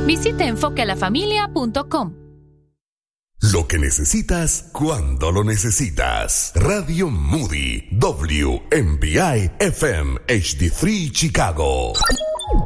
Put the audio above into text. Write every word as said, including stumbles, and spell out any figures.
Visite enfoque a la familia punto com. Lo que necesitas cuando lo necesitas. Radio Moody W M B I F M H D tres Chicago.